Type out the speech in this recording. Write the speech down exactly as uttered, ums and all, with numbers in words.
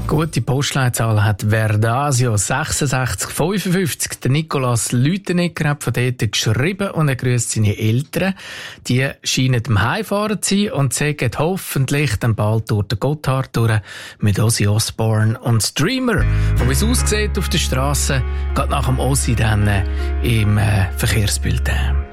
Gute Postleitzahl hat Verdasio sechsundsechzig fünfundfünfzig. Der Nikolaus Lütenegger hat von dort geschrieben und er grüßt seine Eltern. Die scheinen am Heimfahren zu sein und sagen hoffentlich dann bald durch den Gotthard durch mit Ozzy Osbourne und Streamer. Von wie es aussieht auf der Straße, geht nach dem Ozzy dann im äh, Verkehrsbild.